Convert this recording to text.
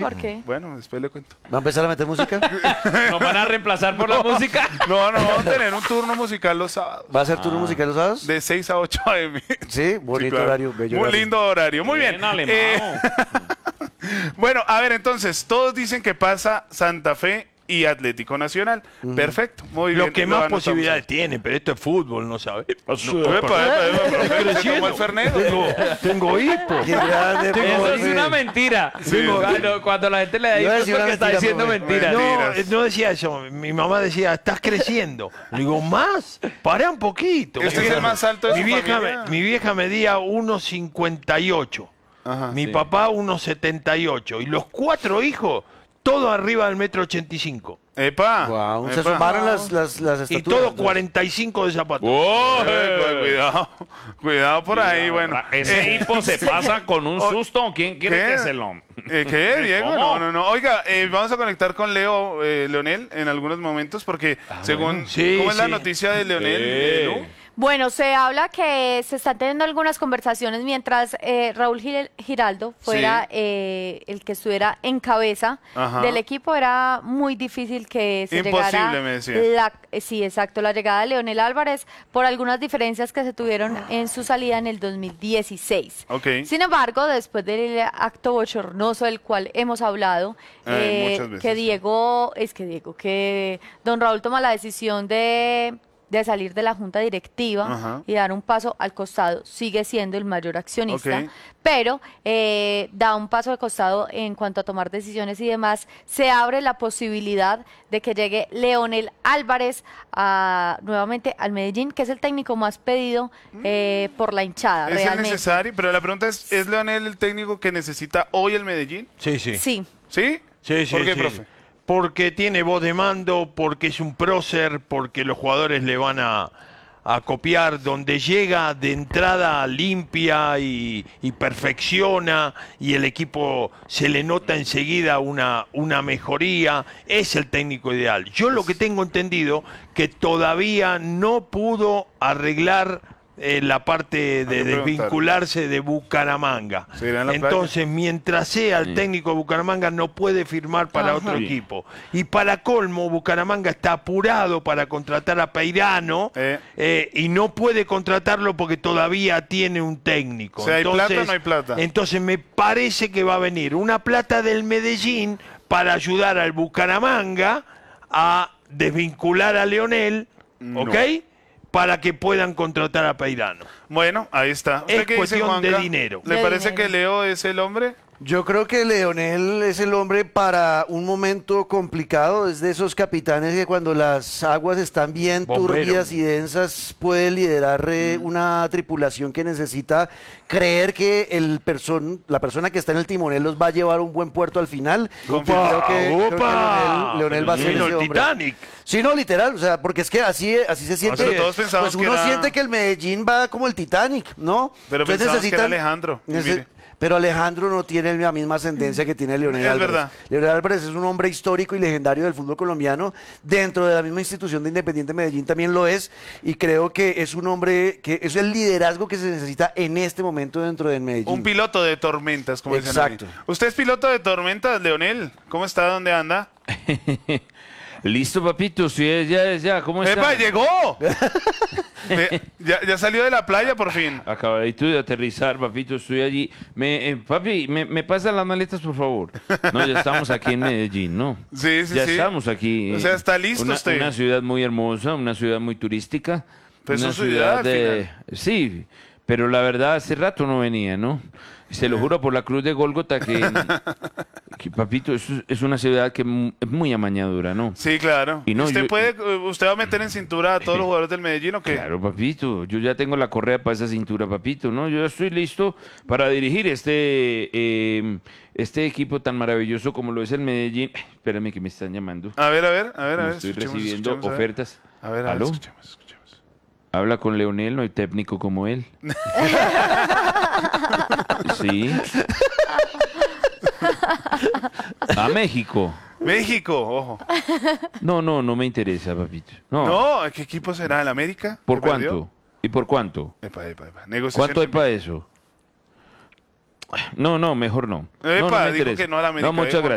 ¿Por qué? Bueno, después le cuento. ¿Va a empezar a meter música? ¿Nos van a reemplazar por la música? No, vamos a tener un turno musical los sábados. ¿Va a ser turno musical los sábados? De 6 a 8 a.m. Sí, bonito claro. horario, bello Muy horario. lindo horario. Muy bien. Alemán. Bueno, a ver, entonces, todos dicen que pasa Santa Fe y Atlético Nacional. Perfecto, muy bien. Lo que Lo más anotamos. posibilidades tiene, pero esto es fútbol, no sabes. Epa, profe, se tomó el Fernet. Tengo hipo. Qué grande, Eso profe. es una mentira. Sí. Cuando la gente le da Iba a hijos decir porque una está mentira, diciendo profe. mentiras. Mentiras. No decía eso. Mi mamá decía, estás creciendo. Le digo, ¿más? Pará un poquito. Este es el más alto de mi su vieja, familia. mi vieja medía 1,58. Ajá. Mi papá 1,78. Y los 4 hijos, todos arriba del 1,85 m. Epa. Wow, se epa. sumaron las estaturas. Y todos 45 de zapatos. ¡Oh! Cuidado, cuidado por ahí, bueno. Ese hipo se pasa con un susto. ¿Quién quiere ¿Qué? que se lo...? ¿Qué, Diego? ¿Cómo? No. Oiga, vamos a conectar con Leonel, en algunos momentos, porque según... Sí, ¿Cómo es la sí. noticia de Leonel? Lu? Bueno, se habla que se están teniendo algunas conversaciones mientras Raúl Giraldo fuera el que estuviera en cabeza Ajá. del equipo. Era muy difícil que se Imposible, llegara me decía. sí, exacto, la llegada de Leonel Álvarez por algunas diferencias que se tuvieron en su salida en el 2016. Ok. Sin embargo, después del acto bochornoso del cual hemos hablado, Muchas veces, que don Raúl toma la decisión de salir de la junta directiva Ajá. y dar un paso al costado. Sigue siendo el mayor accionista, Ok. pero da un paso al costado en cuanto a tomar decisiones y demás. Se abre la posibilidad de que llegue Leonel Álvarez nuevamente al Medellín, que es el técnico más pedido por la hinchada. Es el realmente. necesario, pero la pregunta ¿es Leonel el técnico que necesita hoy el Medellín? Sí. Sí. ¿Sí? Sí, ¿Por qué, sí. profe? Porque tiene voz de mando, porque es un prócer, porque los jugadores le van a copiar. Donde llega de entrada limpia y perfecciona y el equipo se le nota enseguida una mejoría. Es el técnico ideal. Yo lo que tengo entendido que todavía no pudo arreglar la parte de Hay que preguntar. desvincularse de Bucaramanga. ¿Se irá en la Entonces, mientras sea el técnico de Bucaramanga, no puede firmar para Ajá. otro equipo. Y para colmo, Bucaramanga está apurado para contratar a Peirano y no puede contratarlo porque todavía tiene un técnico. O sea, ¿hay plata o no hay plata? Entonces, me parece que va a venir una plata del Medellín para ayudar al Bucaramanga a desvincular a Leonel, ¿ok? Para que puedan contratar a Peirano. Bueno, ahí está. ¿Usted Es qué dice, cuestión de Juanca? dinero. ¿Le De parece dinero. que Leo es el hombre? Yo creo que Leonel es el hombre para un momento complicado. Es de esos capitanes que cuando las aguas están bien Bombero. turbias y densas puede liderar una tripulación que necesita creer que la persona que está en el timonel los va a llevar a un buen puerto al final. Creo que Leonel va a ser Vino ese el hombre. Titanic. Sí, no, literal, o sea, porque es que así se siente. Pero todos pensábamos Pues que uno era- siente que el Medellín va como el Titanic, ¿no? Pero Entonces pensábamos que era necesitan- Alejandro, y mire. Pero Alejandro no tiene la misma ascendencia que tiene Leonel Es Álvarez. verdad. Leonel Álvarez es un hombre histórico y legendario del fútbol colombiano. Dentro de la misma institución de Independiente Medellín también lo es. Y creo que es un hombre que es el liderazgo que se necesita en este momento dentro del Medellín. Un piloto de tormentas, como dicen Exacto. ahí. ¿Usted es piloto de tormentas, Leonel? ¿Cómo está? ¿Dónde anda? Listo, papito. Sí, ya. ¿Cómo está? ¡Epa, llegó! ya salió de la playa por fin. Acabadito de aterrizar, papito, estoy allí. Papi, ¿me pasan las maletas, por favor? No, ya estamos aquí en Medellín, ¿no? Sí. Ya estamos aquí. O sea, está listo usted. Una ciudad muy hermosa, una ciudad muy turística. Pero una es su ciudad, al final. Sí, pero la verdad, hace rato no venía, ¿no? Se lo juro por la cruz de Gólgota que, papito, es una ciudad que es muy amañadura, ¿no? Sí, claro. Y no, ¿Usted va a meter en cintura a todos los jugadores del Medellín o qué? Claro, papito, yo ya tengo la correa para esa cintura, papito, ¿no? Yo ya estoy listo para dirigir este equipo tan maravilloso como lo es el Medellín. Espérame que me están llamando. A ver. Estoy escuchemos, recibiendo escuchemos, a ver. ofertas. A ver, ¿Aló? escuchemos. Habla con Leonel, no hay técnico como él. Sí. A México. México, ojo. No me interesa, papito. No. No, ¿qué equipo será? ¿El América? ¿Por ¿Que perdió? cuánto? ¿Y por cuánto? Epa. Negociaciones ¿Cuánto hay en- para eso? No, mejor no. Epa, no me dijo interesa. que no a la América, No, muchas Juan. gracias.